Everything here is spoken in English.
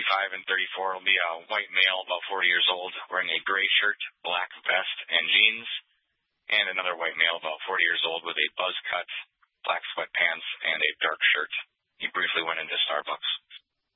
35 and 34 will be a white male about 40 years old wearing a gray shirt, black vest, and jeans, and another white male about 40 years old with a buzz cut, black sweatpants, and a dark shirt. He briefly went into Starbucks.